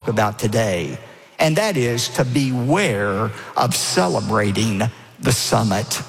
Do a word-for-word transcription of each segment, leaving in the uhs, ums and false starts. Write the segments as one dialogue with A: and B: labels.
A: about today, and that is to beware of celebrating the summit.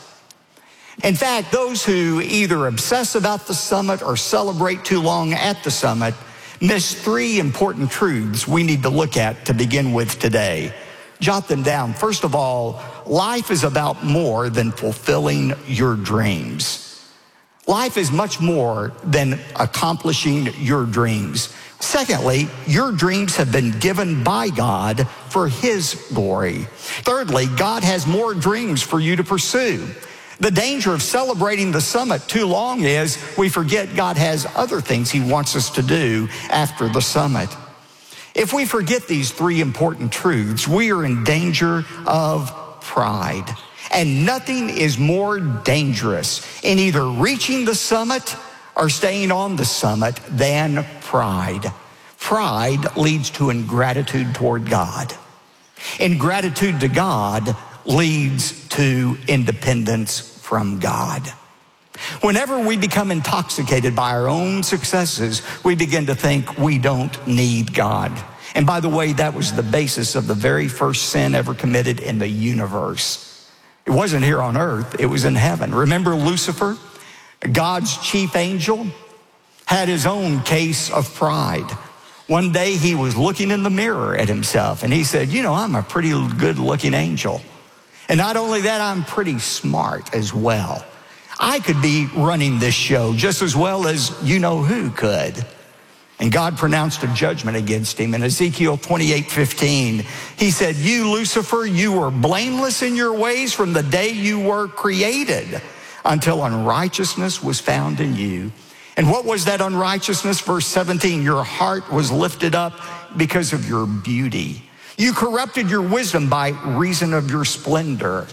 A: In fact, those who either obsess about the summit or celebrate too long at the summit miss three important truths we need to look at to begin with today. Jot them down. First of all, life is about more than fulfilling your dreams. Life is much more than accomplishing your dreams. Secondly, your dreams have been given by God for His glory. Thirdly, God has more dreams for you to pursue. The danger of celebrating the summit too long is we forget God has other things He wants us to do after the summit. If we forget these three important truths, we are in danger of pride. And nothing is more dangerous in either reaching the summit or staying on the summit than pride. Pride leads to ingratitude toward God. Ingratitude to God leads to independence from God. Whenever we become intoxicated by our own successes, we begin to think we don't need God. And by the way, that was the basis of the very first sin ever committed in the universe. It wasn't here on earth, it was in heaven. Remember Lucifer, God's chief angel, had his own case of pride. One day he was looking in the mirror at himself and he said, you know, I'm a pretty good looking angel. And not only that, I'm pretty smart as well. I could be running this show just as well as you know who could. And God pronounced a judgment against him. In Ezekiel twenty-eight fifteen, he said, you, Lucifer, you were blameless in your ways from the day you were created until unrighteousness was found in you. And what was that unrighteousness? Verse seventeen, your heart was lifted up because of your beauty. You corrupted your wisdom by reason of your splendor.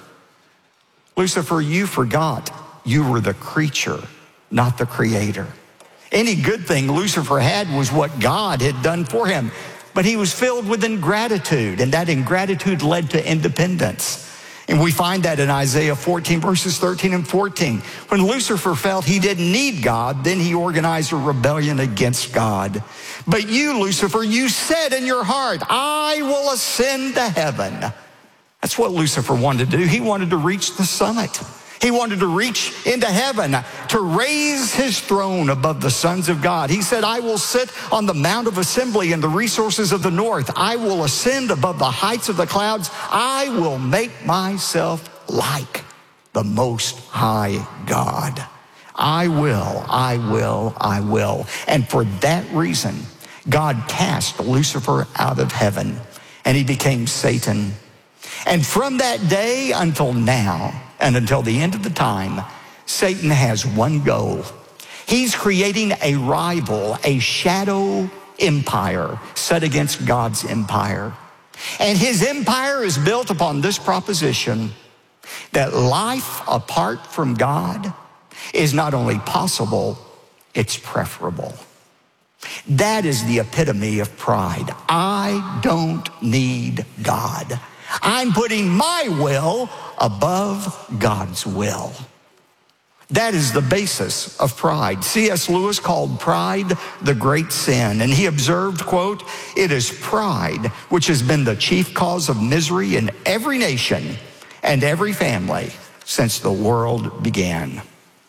A: Lucifer, you forgot you were the creature, not the creator. Any good thing Lucifer had was what God had done for him. But he was filled with ingratitude, and that ingratitude led to independence. And we find that in Isaiah fourteen, verses thirteen and fourteen. When Lucifer felt he didn't need God, then he organized a rebellion against God. But you, Lucifer, you said in your heart, I will ascend to heaven. That's what Lucifer wanted to do. He wanted to reach the summit. He wanted to reach into heaven to raise his throne above the sons of God. He said, I will sit on the Mount of Assembly in the resources of the north. I will ascend above the heights of the clouds. I will make myself like the Most High God. I will, I will, I will. And for that reason, God cast Lucifer out of heaven, and he became Satan. And from that day until now, and until the end of the time, Satan has one goal. He's creating a rival, a shadow empire set against God's empire. And his empire is built upon this proposition that life apart from God is not only possible, it's preferable. That is the epitome of pride. I don't need God. I'm putting my will above God's will. That is the basis of pride. C S Lewis called pride the great sin, and he observed, quote, it is pride which has been the chief cause of misery in every nation and every family since the world began.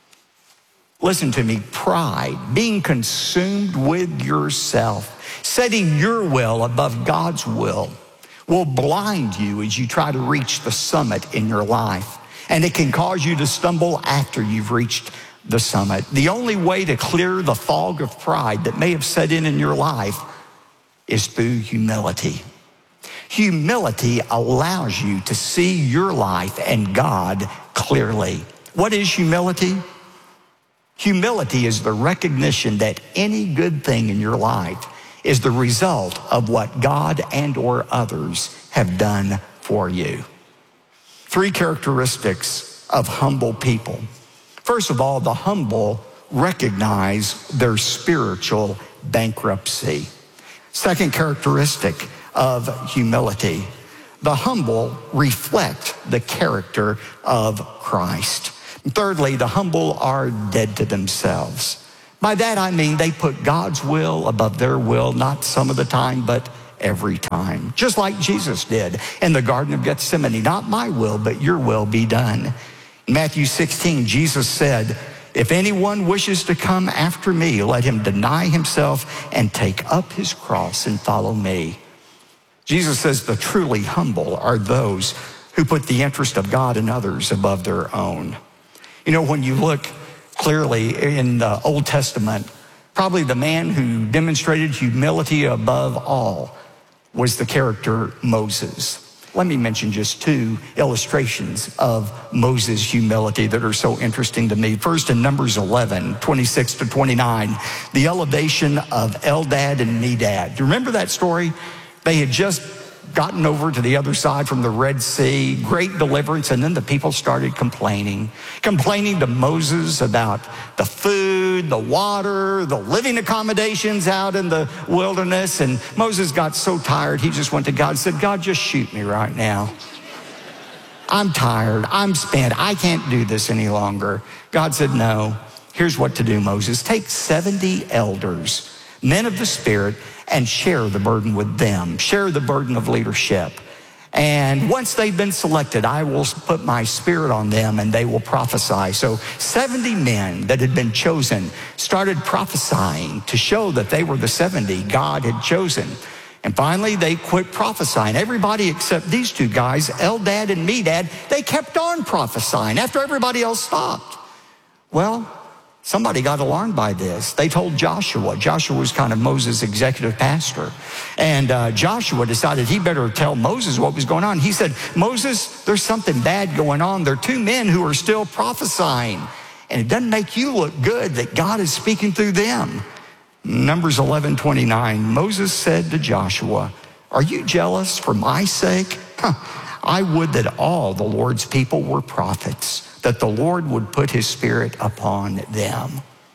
A: Listen to me, pride, being consumed with yourself, setting your will above God's will, will blind you as you try to reach the summit in your life. And it can cause you to stumble after you've reached the summit. The only way to clear the fog of pride that may have set in in your life is through humility. Humility allows you to see your life and God clearly. What is humility? Humility is the recognition that any good thing in your life is the result of what God and or others have done for you. Three characteristics of humble people. First of all, the humble recognize their spiritual bankruptcy. Second characteristic of humility, the humble reflect the character of Christ. Thirdly, the humble are dead to themselves. By that I mean they put God's will above their will, not some of the time, but every time, just like Jesus did in the Garden of Gethsemane. Not my will, but your will be done. In Matthew sixteen, Jesus said, if anyone wishes to come after me, let him deny himself and take up his cross and follow me. Jesus says the truly humble are those who put the interest of God and others above their own. You know, when you look clearly in the Old Testament, probably the man who demonstrated humility above all was the character Moses. Let me mention just two illustrations of Moses' humility that are so interesting to me. First, in Numbers eleven, twenty-six to twenty-nine, the elevation of Eldad and Medad. Do you remember that story? They had just gotten over to the other side from the Red Sea, great deliverance, and then the people started complaining, complaining to Moses about the food, the water, the living accommodations out in the wilderness. And Moses got so tired, he just went to God and said, God, just shoot me right now. I'm tired, I'm spent, I can't do this any longer. God said, no, here's what to do, Moses. Take seventy elders, men of the Spirit, and share the burden with them. Share the burden of leadership. And once they've been selected, I will put my Spirit on them and they will prophesy. So seventy men that had been chosen started prophesying to show that they were the seventy God had chosen. And finally, they quit prophesying. Everybody except these two guys, Eldad and Medad, they kept on prophesying after everybody else stopped. Well, somebody got alarmed by this. They told Joshua. Joshua was kind of Moses' executive pastor. And uh, Joshua decided he better tell Moses what was going on. He said, Moses, there's something bad going on. There are two men who are still prophesying. And it doesn't make you look good that God is speaking through them. Numbers eleven twenty-nine, Moses said to Joshua, are you jealous for my sake? Huh. I would that all the Lord's people were prophets, that the Lord would put his Spirit upon them.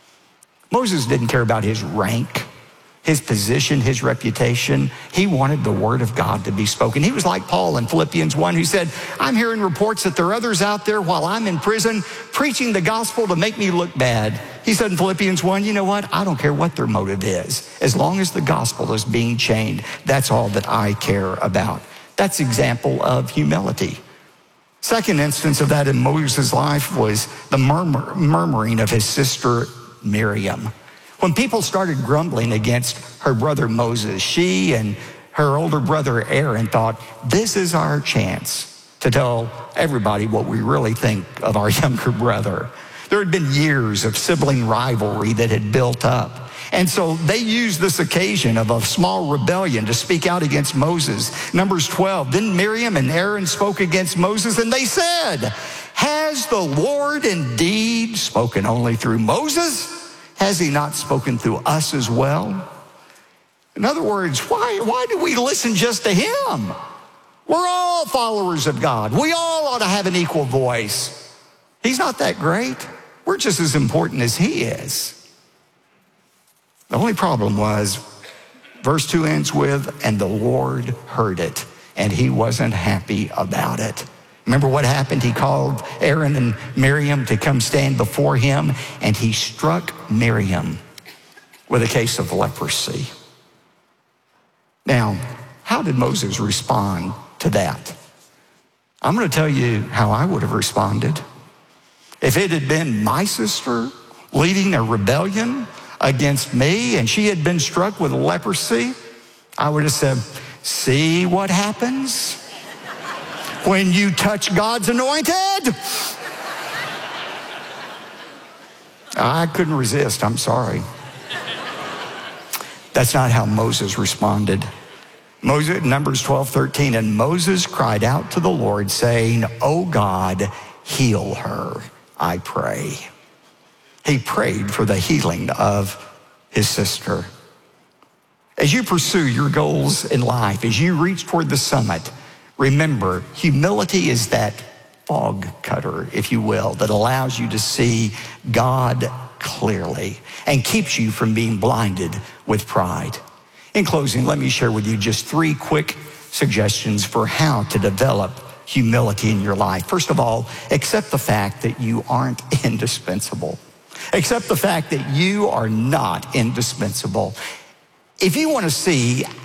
A: Moses didn't care about his rank, his position, his reputation. He wanted the word of God to be spoken. He was like Paul in Philippians one, who said, I'm hearing reports that there are others out there while I'm in prison preaching the gospel to make me look bad. He said in Philippians one, you know what? I don't care what their motive is. As long as the gospel is being chained, that's all that I care about. That's example of humility. Second instance of that in Moses' life was the murmur, murmuring of his sister Miriam. When people started grumbling against her brother Moses, she and her older brother Aaron thought, this is our chance to tell everybody what we really think of our younger brother. There had been years of sibling rivalry that had built up. And so they used this occasion of a small rebellion to speak out against Moses. Numbers twelve, then Miriam and Aaron spoke against Moses, and they said, has the Lord indeed spoken only through Moses? Has he not spoken through us as well? In other words, why, why do we listen just to him? We're all followers of God. We all ought to have an equal voice. He's not that great. We're just as important as he is. The only problem was, verse two ends with, and the Lord heard it, and he wasn't happy about it. Remember what happened? He called Aaron and Miriam to come stand before him, and he struck Miriam with a case of leprosy. Now, how did Moses respond to that? I'm going to tell you how I would have responded. If it had been my sister leading a rebellion against me and she had been struck with leprosy, I would have said, see what happens when you touch God's anointed? I couldn't resist, I'm sorry. That's not how Moses responded. Moses, Numbers twelve thirteen, and Moses cried out to the Lord, saying, O God, heal her, I pray. He prayed for the healing of his sister. As you pursue your goals in life, as you reach toward the summit, remember, humility is that fog cutter, if you will, that allows you to see God clearly and keeps you from being blinded with pride. In closing, let me share with you just three quick suggestions for how to develop humility in your life. First of all, accept the fact that you aren't indispensable. Accept the fact that you are not indispensable. If you want to see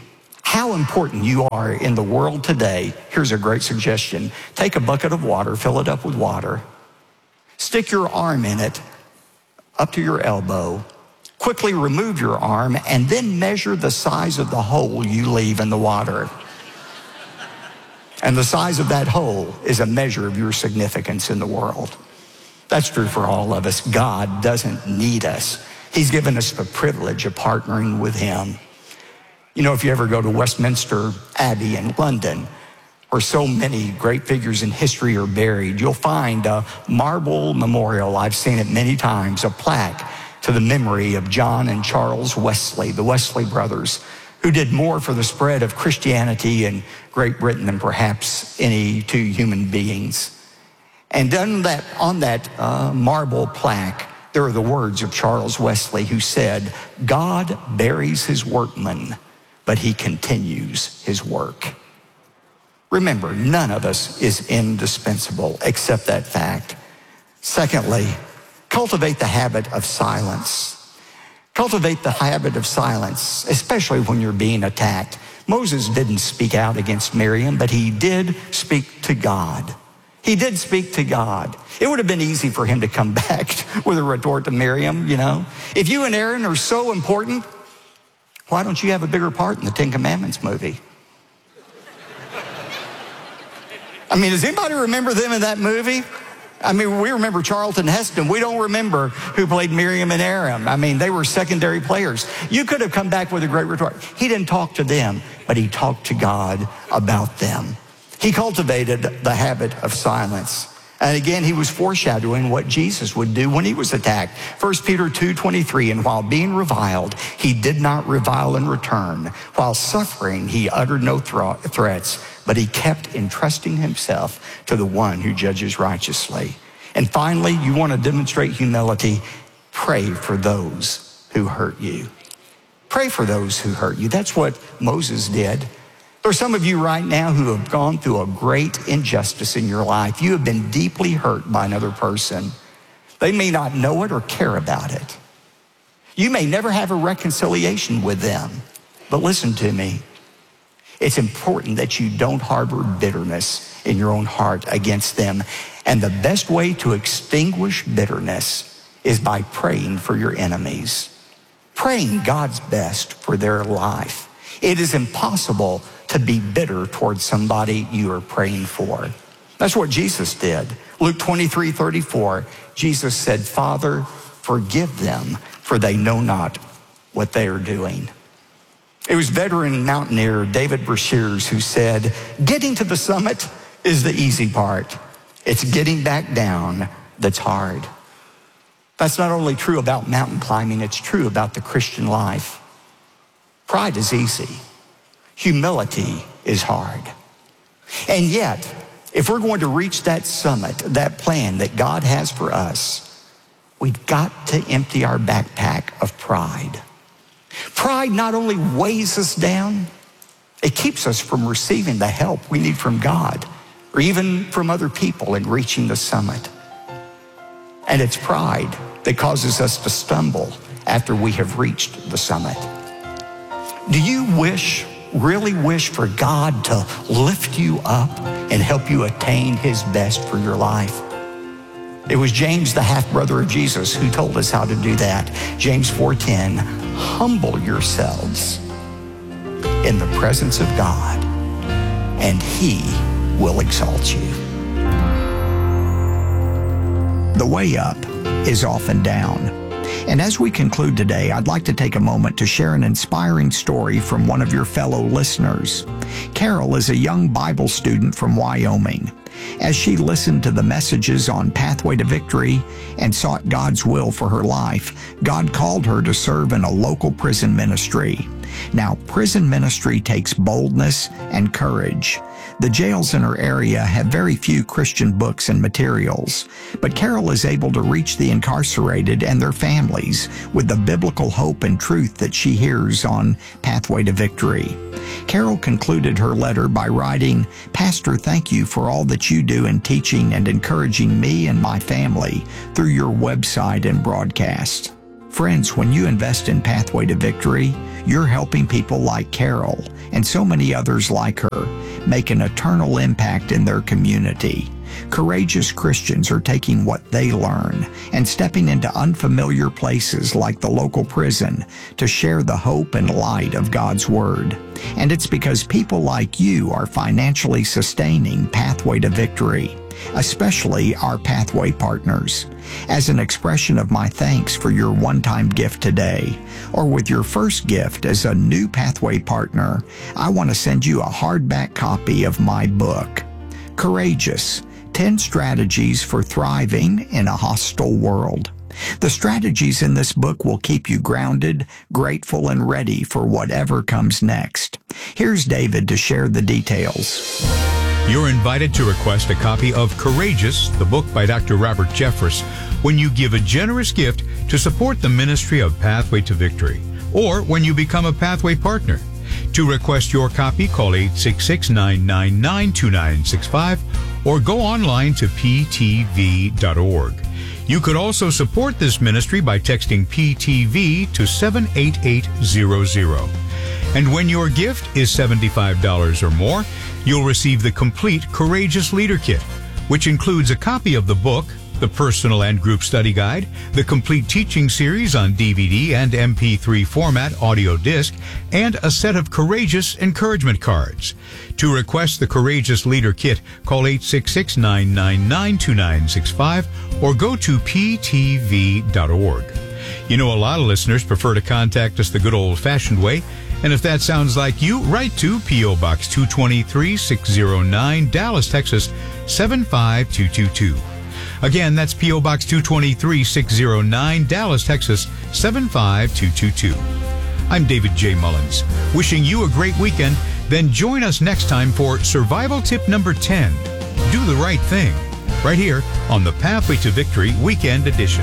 A: how important you are in the world today, here's a great suggestion. Take a bucket of water, fill it up with water, stick your arm in it up to your elbow, quickly remove your arm, and then measure the size of the hole you leave in the water. And the size of that hole is a measure of your significance in the world. That's true for all of us. God doesn't need us. He's given us the privilege of partnering with him. You know, if you ever go to Westminster Abbey in London, where so many great figures in history are buried, you'll find a marble memorial. I've seen it many times, a plaque to the memory of John and Charles Wesley, the Wesley brothers, who did more for the spread of Christianity in Great Britain than perhaps any two human beings. And on that, on that uh, marble plaque, there are the words of Charles Wesley, who said, "God buries his workmen, but he continues his work." Remember, none of us is indispensable except that fact. Secondly, cultivate the habit of silence. Cultivate the habit of silence, especially when you're being attacked. Moses didn't speak out against Miriam, but he did speak to God. He did speak to God. It would have been easy for him to come back with a retort to Miriam, you know. If you and Aaron are so important, why don't you have a bigger part in the Ten Commandments movie? I mean, does anybody remember them in that movie? I mean, we remember Charlton Heston. We don't remember who played Miriam and Aaron. I mean, they were secondary players. You could have come back with a great retort. He didn't talk to them, but he talked to God about them. He cultivated the habit of silence. And again, he was foreshadowing what Jesus would do when he was attacked. First Peter two twenty-three, and while being reviled, he did not revile in return. While suffering, he uttered no threats, but he kept entrusting himself to the one who judges righteously. And finally, you want to demonstrate humility, pray for those who hurt you. Pray for those who hurt you. That's what Moses did. There are some of you right now who have gone through a great injustice in your life. You have been deeply hurt by another person. They may not know it or care about it. You may never have a reconciliation with them. But listen to me. It's important that you don't harbor bitterness in your own heart against them. And the best way to extinguish bitterness is by praying for your enemies. Praying God's best for their life. It is impossible to be bitter towards somebody you are praying for. That's what Jesus did. Luke twenty-three thirty-four, Jesus said, "Father, forgive them, for they know not what they are doing." It was veteran mountaineer David Brashears who said, "Getting to the summit is the easy part. It's getting back down that's hard." That's not only true about mountain climbing, it's true about the Christian life. Pride is easy. Humility is hard. And yet, if we're going to reach that summit, that plan that God has for us, we've got to empty our backpack of pride. Pride not only weighs us down, it keeps us from receiving the help we need from God or even from other people in reaching the summit. And it's pride that causes us to stumble after we have reached the summit. Do you wish, really wish for God to lift you up and help you attain his best for your life? It was James, the half-brother of Jesus, who told us how to do that. James four ten, humble yourselves in the presence of God, and he will exalt you. The way up is often down. And as we conclude today, I'd like to take a moment to share an inspiring story from one of your fellow listeners. Carol is a young Bible student from Wyoming. As she listened to the messages on Pathway to Victory and sought God's will for her life, God called her to serve in a local prison ministry. Now, prison ministry takes boldness and courage. The jails in her area have very few Christian books and materials, but Carol is able to reach the incarcerated and their families with the biblical hope and truth that she hears on Pathway to Victory. Carol concluded her letter by writing, "Pastor, thank you for all that you do in teaching and encouraging me and my family through your website and broadcast. Friends, when you invest in Pathway to Victory, you're helping people like Carol and so many others like her make an eternal impact in their community. Courageous Christians are taking what they learn and stepping into unfamiliar places like the local prison to share the hope and light of God's Word. And it's because people like you are financially sustaining Pathway to Victory, especially our Pathway partners. As an expression of my thanks for your one-time gift today, or with your first gift as a new Pathway partner, I want to send you a hardback copy of my book, Courageous, ten Strategies for Thriving in a Hostile World. The strategies in this book will keep you grounded, grateful, and ready for whatever comes next. Here's David to share the details.
B: You're invited to request a copy of Courageous, the book by Doctor Robert Jeffress, when you give a generous gift to support the ministry of Pathway to Victory, or when you become a Pathway partner. To request your copy, call eight six six, nine nine nine, two nine six five or go online to p t v dot org. You could also support this ministry by texting P T V to seven eight eight zero zero. And when your gift is seventy-five dollars or more, you'll receive the complete Courageous Leader Kit, which includes a copy of the book, the personal and group study guide, the complete teaching series on D V D and M P three format audio disc, and a set of Courageous encouragement cards. To request the Courageous Leader Kit, call eight six six, nine nine nine, two nine six five or go to p t v dot org. You know, a lot of listeners prefer to contact us the good old-fashioned way, and if that sounds like you, write to P O. Box two twenty-three, six oh nine, Dallas, Texas, seven five two two two. Again, that's P O. Box two twenty-three, six oh nine, Dallas, Texas, seven five two two two. I'm David J. Mullins, wishing you a great weekend. Then join us next time for Survival Tip Number ten, Do the Right Thing, right here on the Pathway to Victory Weekend Edition.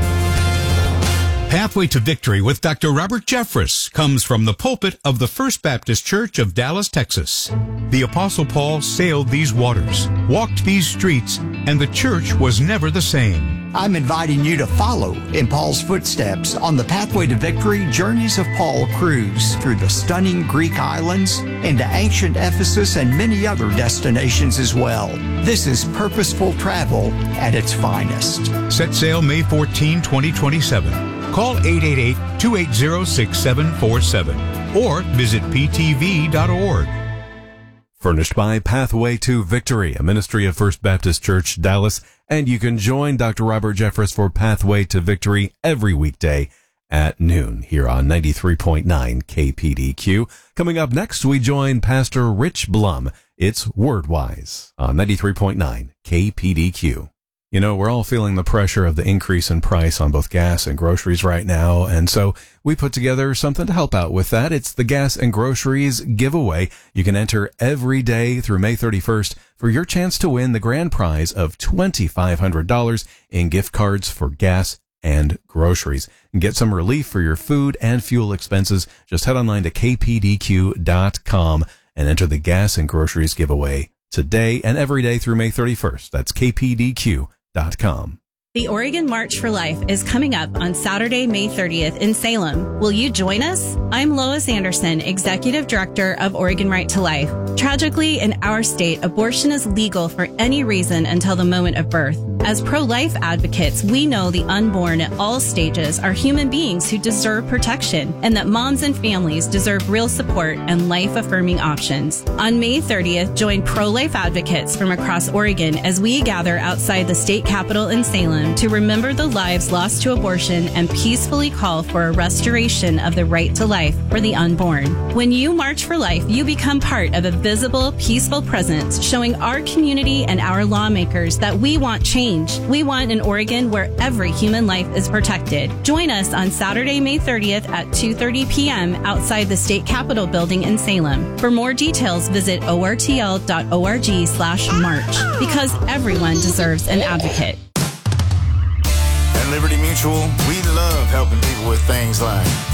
B: Pathway to Victory with Doctor Robert Jeffress comes from the pulpit of the First Baptist Church of Dallas, Texas. The Apostle Paul sailed these waters, walked these streets, and the church was never the same.
A: I'm inviting you to follow in Paul's footsteps on the Pathway to Victory Journeys of Paul cruise through the stunning Greek islands, into ancient Ephesus, and many other destinations as well. This is purposeful travel at its finest.
B: Set sail May fourteenth, twenty twenty-seven. Call eight eight eight, two eight zero, six seven four seven or visit p t v dot org.
C: Furnished by Pathway to Victory, a ministry of First Baptist Church, Dallas, and you can join Doctor Robert Jeffress for Pathway to Victory every weekday at noon here on ninety-three point nine K P D Q. Coming up next, we join Pastor Rich Blum. It's Wordwise on ninety-three point nine K P D Q. You know, we're all feeling the pressure of the increase in price on both gas and groceries right now, and so we put together something to help out with that. It's the Gas and Groceries giveaway. You can enter every day through May thirty-first for your chance to win the grand prize of twenty-five hundred dollars in gift cards for gas and groceries. And get some relief for your food and fuel expenses. Just head online to k p d q dot com and enter the Gas and Groceries giveaway today and every day through May thirty-first. That's k p d q dot com.
D: The Oregon March for Life is coming up on Saturday, May thirtieth in Salem. Will you join us? I'm Lois Anderson, Executive Director of Oregon Right to Life. Tragically, in our state, abortion is legal for any reason until the moment of birth. As pro-life advocates, we know the unborn at all stages are human beings who deserve protection, and that moms and families deserve real support and life-affirming options. On May thirtieth, join pro-life advocates from across Oregon as we gather outside the state capitol in Salem to remember the lives lost to abortion and peacefully call for a restoration of the right to life for the unborn. When you march for life, you become part of a visible, peaceful presence showing our community and our lawmakers that we want change. We want an Oregon where every human life is protected. Join us on Saturday, May thirtieth at two thirty p.m. outside the state capitol building in Salem. For more details, visit o r t l dot org slash march, because everyone deserves an advocate.
E: At Liberty Mutual, we love helping people with things like